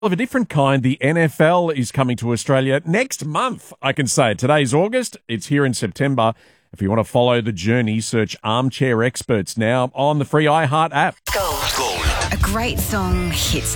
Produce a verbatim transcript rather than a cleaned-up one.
Of a different kind, the N F L is coming to Australia next month, I can say. Today's August, it's here in September. If you want to follow the journey, search Armchair Experts now on the free iHeart app. Gold. Gold. A great song hits